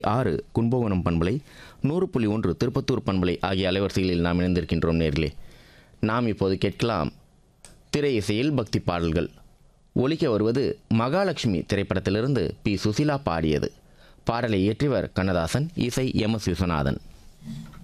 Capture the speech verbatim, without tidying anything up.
ஆறு கும்பகோணம் பண்பலை, நூறு புள்ளி ஒன்று திருப்பத்தூர் பண்பலை ஆகிய அலைவரிசைகளில் நாம் இணைந்திருக்கின்றோம் நேர்களே. நாம் இப்போது கேட்கலாம் திரை இசையில் பக்தி பாடல்கள். ஒலிக்க வருவது மகாலட்சுமி திரைப்படத்திலிருந்து பி சுசிலா பாடியது. பாடலை இயற்றியவர் கண்ணதாசன், இசை எம் எஸ் விஸ்வநாதன்.